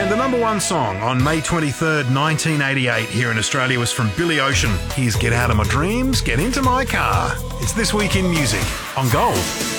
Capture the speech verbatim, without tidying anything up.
And the number one song on May twenty-third, nineteen eighty-eight here in Australia was from Billy Ocean. Here's Get Out of My Dreams, Get Into My Car. It's This Week in Music on Gold.